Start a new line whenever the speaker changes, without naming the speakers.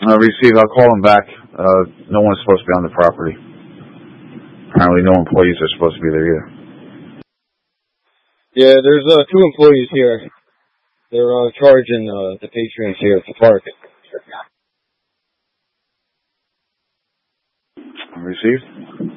Received. I'll call him back. No one's supposed to be on the property. Apparently no employees are supposed to be there either.
Yeah, there's two employees here. They're charging the patrons here at the park.
Received.